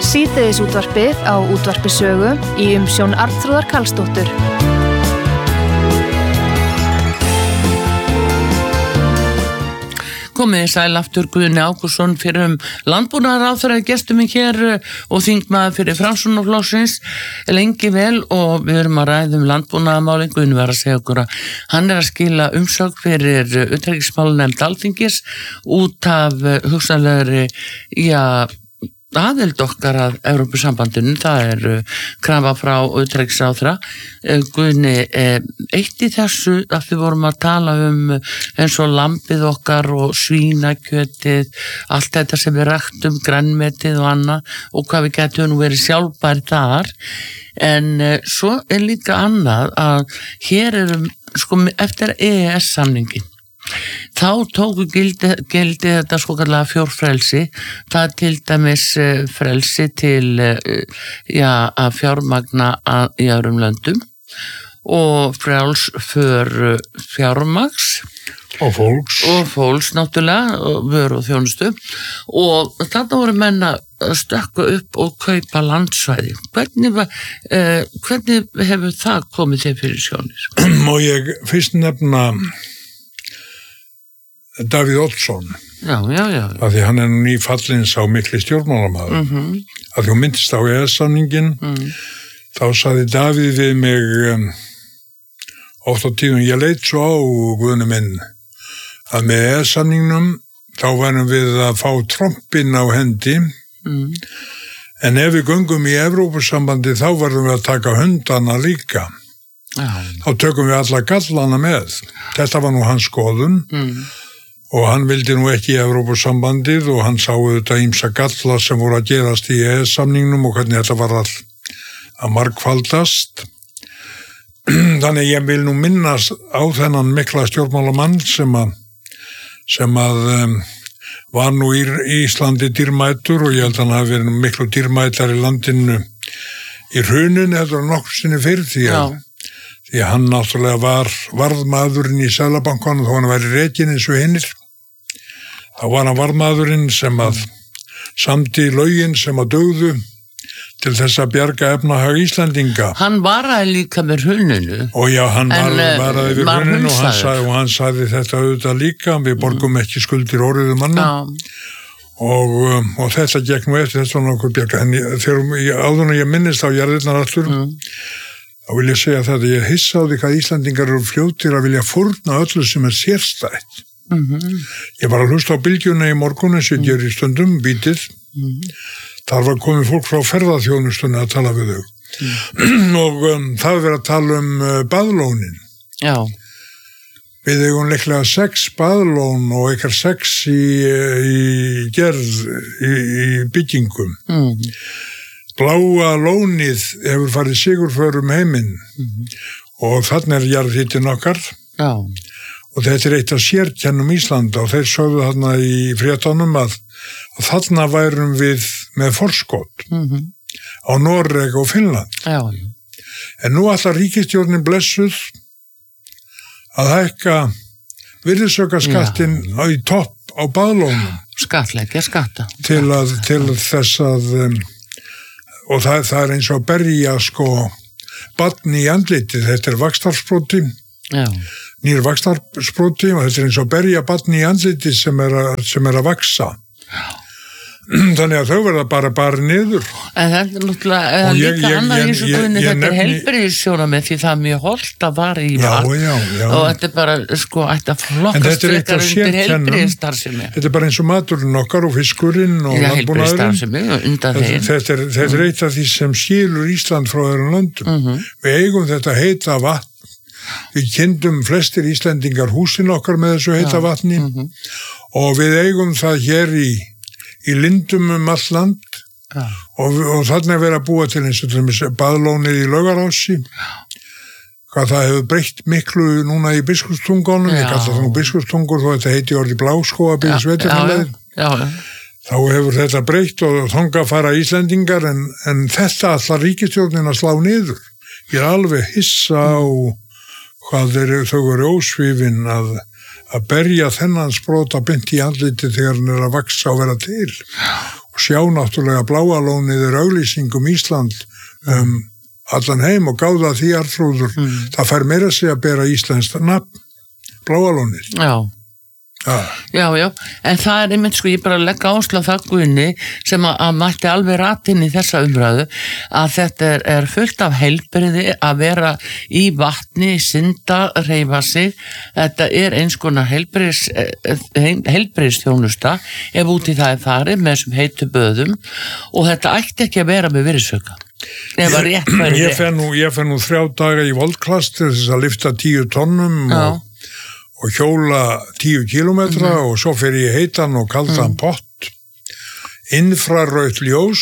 Síðdegisútvarpið á Útvarpi Sögu í umsjón Arnþrúðar Karlsdóttur. Komið sæl aftur Guðni Ágústsson fyrir landbúnaðarráðherra gestum minn hér og þingmaður fyrir Framsóknarflokksins lengi vel og við erum að ræða landbúnaðarmálin. Guðni var að segja okkur að hann að skila umsögn fyrir utanríkismálanefnd Alþingis út af hugsanlegri aðild okkar að Evrópusambandinu, það krafa frá utanríkisráðherra. Guðni, eitt í þessu að við vorum að tala eins og lambið okkar og svínakjötið, allt þetta sem við ræktum, grænmetið og annað og hvað við getum nú verið sjálfbæri þar, en svo líka annað að hér eftir EES-samningin þá tóku gildi þetta svokallaða fjórfrelsi, það til dæmis frelsi til að fjármagna í öðrum löndum og frjáls för fjármagns og fólks náttúrulega, vöru og þjónustu, og þarna voru menn að stökka upp og kaupa landsvæði. Hvernig hefur það komið til fyrir sjónir? Má ég fyrst nefna Davíð Oddsson, af því hann nú nýfallinn sá mikli stjórnmálamaður, af því hún myndist á EES-samningin, þá sagði Davíð við mig oft á tíðum, ég leit svo á Guðni minn, að með EES-samningnum þá varum við að fá trompin á hendi, en ef við göngum í Evrópusambandi þá varum við að taka hundana líka. Þá tökum við alla gallana með. Þetta var nú hans skoðun, og hann vildi nú ekki í Evrópusambandið og hann sá þetta ýmsa galla sem voru að gerast í EES-samningnum og hvernig þetta var að margfaldast. Þannig ég vil nú minnast á þennan mikla stjórnmálamann sem að var nú í Íslandi dýrmætur og ég held að hann hafi verið miklu dýrmætar í landinu í hruninu eða nokkur sinni fyrir því að hann náttúrulega var varðmaðurinn í Seðlabankanum þó hann væri rekinn eins og hinnir. Þá var hann varðmaðurinn sem að samdi lögin sem að dugðu til þess að bjarga efnahag Íslendinga. Hann varaði líka með hruninu. Og já, hann varaði við hruninu og hann sagði þetta auðvitað líka, við borgum ekki skuldir orðuðu manna. Og þetta gekk nú eftir þetta var nokkuð bjarga. En þegar áður en ég minnist á jarðirnar aftur, þá vil ég segja þetta, ég hissa á því hvað Íslandingar eru fljótir að vilja fórna öllu sem sérstætt. Ég var að hlusta á Bylgjuna í morgun eins og ég gerir í stundum, bítið. Þar var komið fólk frá ferðaþjónustunni að tala við þau. Og það var verið að tala baðlónin. Já. Við eigum leiklega 6 baðlón og eitthvað 6 í gerð, í byggingum. Bláa lónið hefur farið sigurförum heiminn og þannig jarðhitinn okkar og þetta eitt af sérkennum Íslanda og þeir sögðu þarna í fréttunum að þarna værum við með forskot á Noreg og Finnland. En nú ætlar ríkisstjórnin blessuð að hækka virðisaukaskattinn í topp á baðlónum. Skattleggja skatta. Til þess að og það eins og að berja barn í andlitið, þetta vaxtarsproti, nýr vaxtarsproti og þetta eins og að berja barn í andlitið sem að vaksa. Þannig að þau verða bara niður. En þetta náttúrulega líka annað eins og Guðni, þetta heilbrigðissjónarmið því það mjög hollt að vara í mat og þetta bara ætti að flokkast frekar undir heilbrigðisstarfsemi. Þetta bara eins og maturinn okkar og fiskurinn og landbúnaðurinn. Þetta eitt af því sem skilur Ísland frá öðrum löndum. Við eigum þetta heita vatn. Við kynntum flestir Íslendingar húsin okkar með þessu heita vatni og við eigum það hér í lindum all land og þarna verið að búa til eins og til dæmis baðlónið í Laugarási. Hvað það hefur breytt miklu núna í Biskupstungunum, ég kalla það nú Biskupstungur þó þetta heiti orðið Bláskógabíl sveitarfélagið. Þá hefur þetta breytt og þangað fara Íslendingar en þetta allar ríkisstjórnin að slá niður. Ég alveg hissa á hvað þau eru ósvífin að berja þennan sprota beint í andliti þegar hann að vaksa og vera til. og sjá náttúrulega Bláa lónið auglýsingum Ísland allan heim og gáða því Arnþrúður. Það fær meira sig að bera íslenskt nafn, Bláa lónið. Já, en það einmitt sko, ég bara legg áherslu á það Guðni sem að mætti alveg ratinn í þessa umræðu að þetta er fullt af heilbrigði að vera í vatni, synda, hreyfa sig, þetta eins konar heilbrigðisþjónusta ef út í það farið með þessum heitu böðum og þetta ætti ekki að vera með virðisauka. Ég fer nú 3 daga í Voldklass til þess að lyfta 10 tonnum og hjóla 10 kilometra og svo fer ég heitan og kaldan pott, infrarautt ljós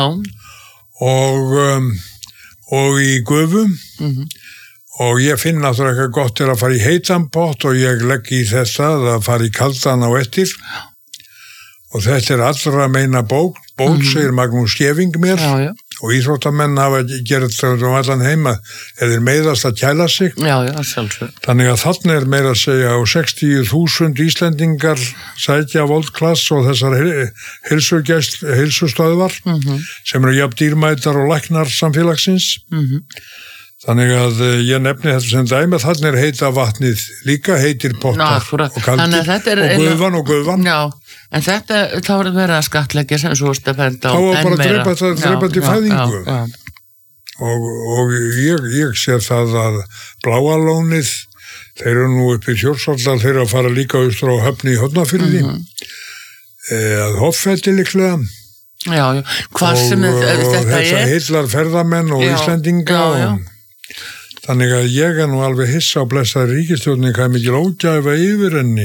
og í gufu og ég finn náttúrulega eitthvað gott að fara í heitan pott og ég legg í þetta að fara í kaldan á eftir og þetta allra meina bót segir Magnús Skeving mér og íþróttamenn hafa gert allan heima eða meiðast að kæla sig. Sjálfsög. Þannig að þarna meira að segja á 60.000 Íslendingar sækja Voldklass og þessar heilsustöðvar sem eru jafn dýrmætar og læknar samfélagsins. Þannig að ég nefni þetta sem dæmi, þarna heita vatnið líka, heitir pottar og kaldir og guðvan. Já, en þetta þá er verið að skattleggja sem svo stefenda á enn meira. Þá var bara að drepa til fæðingu. Og ég sé það að Bláa lónið, þeir eru nú upp í Þjórsárdal, þeir eru að fara líka austur á Höfni í Hornafirði, að Hoffelli líklega. Já, hvað sem þetta og þetta heillar ferðamenn og Íslendinga þannig að ég nú alveg hissa á blessaði ríkisstjórnin hvað mikil ógæfa yfir henni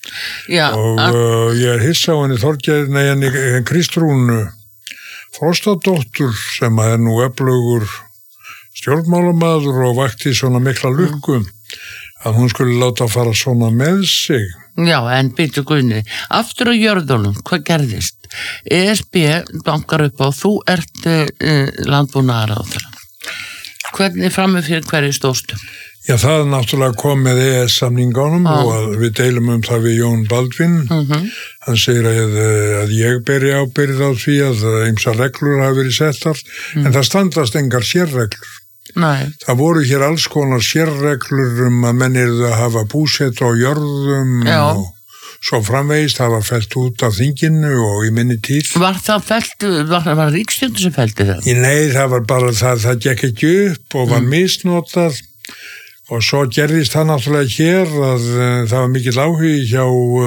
og ég hissa á henni henni Kristrúnu Frostadóttur sem nú öflugur stjórnmálamaður og vakti svona mikla lukku að hún skulle láta fara svona með sig. Já, en byrju Guðni, aftur á jörðunum, hvað gerðist? ESB bankar upp á, þú ert landbúnaðarráðherra. Hvernig framið fyrir hverju stóðstu? Já, það náttúrulega kom með EES-samningunum og við deilum það við Jón Baldvin. Hann segir að ég beri ábyrgð á því að ýmsar reglur hafa verið settar, en það standast engar sérreglur. Nei. Það voru hér alls konar sérreglur að menn yrðu að hafa búsett á jörðum og svo framvegist, það var fellt út af þinginu og í minni tíð. Var það fellt, var ríkisstjórnin sem fellti það? Nei, það var bara það gekk ekki upp og var misnotað og svo gerðist það náttúrulega hér að það var mikill áhugi hjá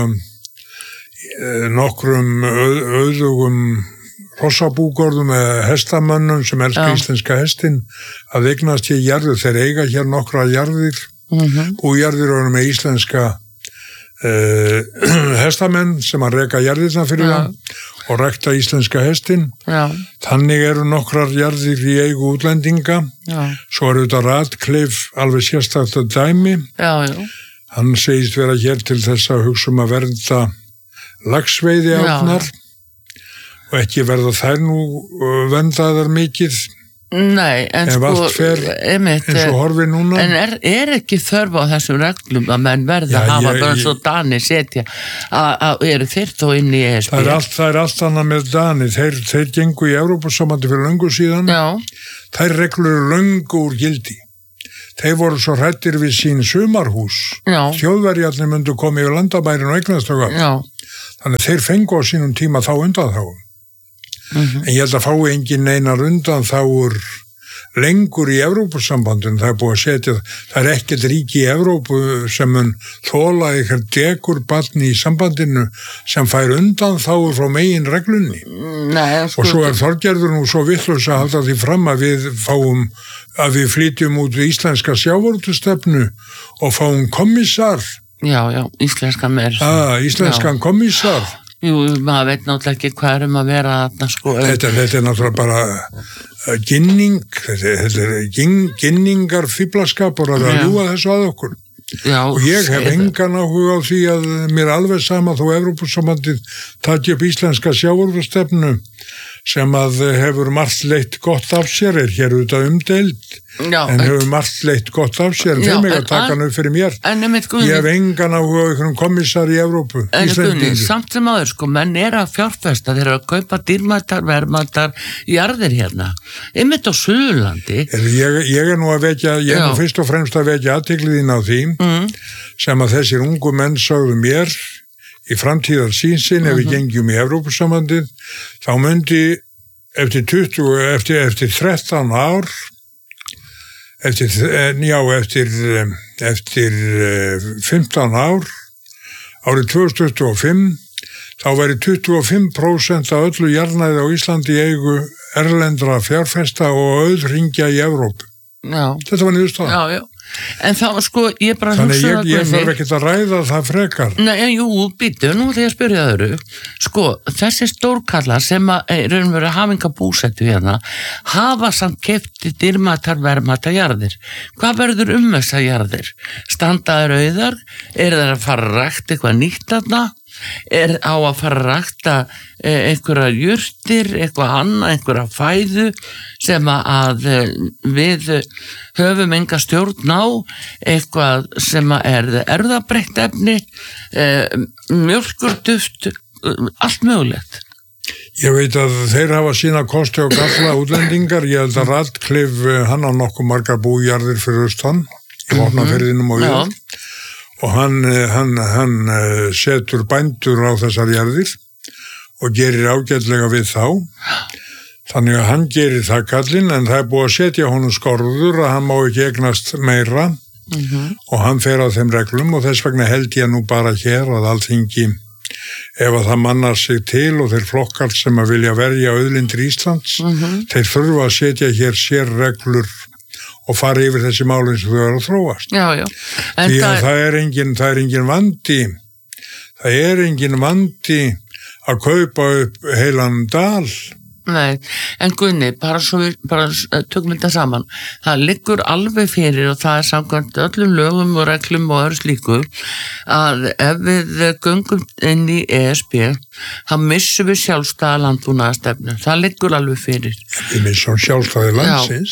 nokkrum auðugum hrossabúgörðum eða hestamönnum sem elska íslenska hestin að eignast hér jarðir, þeir eiga hér nokkra jarðir bújarðir og með íslenska hestamenn sem að reka jarðirna fyrir það og rekta íslenska hestin. Þannig eru nokkrar jarðir í eigu útlendinga. Svo eru þetta Radcliffe alveg sérstakt að dæmi. Hann segist vera hér til þess að hugsa að vernda laxveiði átnar og ekki verða þær nú verndaðar mikið. Nei, en sko eins og horfi núna. En er ekki þörf á þessum reglum að menn verða að hafa bara svo Dani setja að eru þeir þó inn í ESB? Það er allt annað með Dani, þeir gengu í Evrópusambandi fyrir löngu síðan. Þær reglur eru löngu úr gildi. Þeir voru svo hrættir við sín sumarhús. Þjóðverjarnir myndu koma yfir landabærin og eignast og þannig þeir fengu á sínum tíma þá undan þá. En ég held að fái engin neinar undan þá lengur í Evrópusambandinu. Það er búið að setja, það er ekkert ríki í Evrópu sem mun þola eitthvað dekurbarn í sambandinu sem fær undan þá frá megin reglunni. Og svo Þorgerður nú svo vitlaus að halda því fram að við flytjum út íslenska sjávarútvegstefnu og fáum kommissar. Já, íslenskan meir. Íslenskan kommissar. Jú, maður veit náttúrulega ekki hvað að vera þarna sko. Þetta er náttúrulega bara ginningar fíblaskapur að ljúga þessu að okkur. Og ég hef engan áhuga á því að mér alveg sama þó Evrópusambandið taki upp íslenska sjávarútvegstefnu sem að hefur margt leitt gott af sér, hér auðvitað umdeild, en hefur margt leitt gott af sér, en þeim ekki að taka hann upp fyrir mér. Ég hef engan áhuga einhverjum kommissar í Evrópu. En Guðni, samt sem áður, menn að fjárfesta, þeir að kaupa dýrmætar, verðmætar, jarðir hérna, einmitt á Suðurlandi. Ég nú að vekja, ég nú fyrst og fremst að vekja athygliðin á því, sem að þessir ungu menn sögðu mér, í framtíðar sínsinn, ef við gengjum í Evrópusambandið, þá myndi eftir 13 ár, eftir 15 ár, árið 2025, þá væri 25% af öllu jarðnæði á Íslandi í eigu erlendra fjárfesta og auðhringja í Evrópu. Já. Þetta var niðurstaðan. Já. En þá, ég bara hugsa það. Þannig ég þarf ekki að ræða það frekar. Nei, jú, býtu, nú þegar ég spyrja það öðru. Þessi stórkallar sem raunveru hafinga búsettu hérna, hafa samt keypti dýrmætar, verðmætar jarðir. Hvað verður þessar jarðir? Standa þær auðar? Eru þær að fara að rækta eitthvað nýtt þarna? Á að fara að rækta einhverja jurtir, eitthvað annað, einhverja fæðu sem að við höfum enga stjórn á, eitthvað sem er erfðabreytt efni, mjólkurduft, allt mögulegt. Ég veit að þeir hafa sína kosti og galla útlendingar. Ég held að Radcliffe, hann á nokkuð margar bújarðir fyrir austan, í Vopnafirðinum og við. Og hann setur bændur á þessar jarðir og gerir ágætlega við þá. Þannig að hann gerir það kallinn, en það er búið að setja honum skorður að hann má ekki eignast meira og hann fer á þeim reglum, og þess vegna held ég nú bara hér að Alþingi, ef að það mannar sig til og þeir flokkar sem að vilja verja auðlindir Íslands, þeir þurfa að setja hér sér reglur og fara yfir þessi mál eins og þau eru að þróast. Já. Því að það er engin vandi að kaupa upp heilan dal. Nei, en Guðni, bara tökum þetta saman. Það liggur alveg fyrir, og það samkvæmt öllum lögum og reglum og öðru slíku, að ef við göngum inn í ESB, þá missum við sjálfstæða landbúnaðarstefnu. Það liggur alveg fyrir. Við missum sjálfstæði landsins.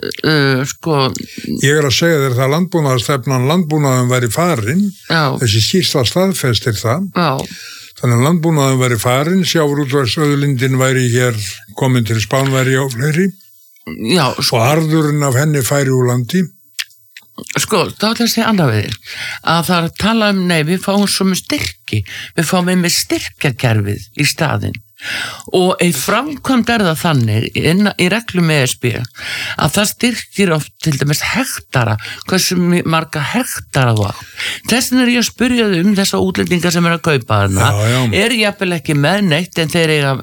Ég er að segja þér það landbúnaðum væri farin, þessi skýrsla staðfestir það. Já. Þannig að landbúnaðum væri farin, sjávarútvegsauðlindin væri hér komin til Spánverja og fleiri. Já, og arðurinn af henni færi úr landi. Þá ætla að segja annað við þér, að það er að tala við fáum svo með styrki, við fáum með styrkjakerfið í staðinn. Og í framkvæmd það þannig í reglum ESB að það styrkir oft til dæmis hektara, hversu marga hektara þú átt. Þess vegna ég að spyrja þessa útlendingar sem að kaupa þarna, jafnvel ekki með neitt, en þeir eiga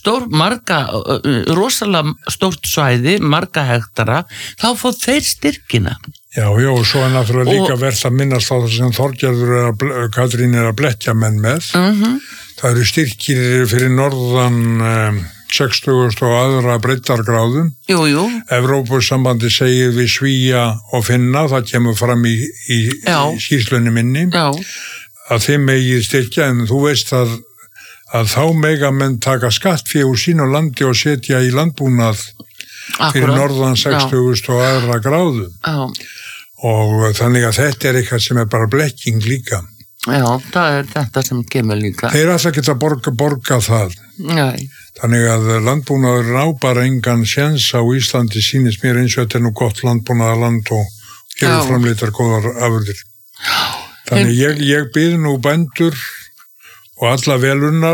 rosalega stórt svæði, marga hektara, þá fá þeir styrkina. Já, og svo er náttúrulega líka verðt að minnast á það sem Þorgerður Katrín er að blekkja menn með. Það eru styrkir fyrir norðan 60 og aðra breiddargráðum. Jú. Evrópusambandi segir við Svíja og Finna, það kemur fram í skýrslunni minni, að þeim megið styrkja, en þú veist að þá mega menn taka skattfé úr sínu landi og setja í landbúnað fyrir norðan 60 og aðra gráðum. Og þannig að þetta er eitthvað sem er bara blekking líka. Já, það er þetta sem kemur líka. Þeir alltaf geta borga það. Nei. Þannig að landbúnaður á bara engan séns á Íslandi, sýnist mér eins og þetta er nú gott landbúnaðarland og gefur framleitar góðar afurðir. Þannig ég bið nú bændur og alla velunnar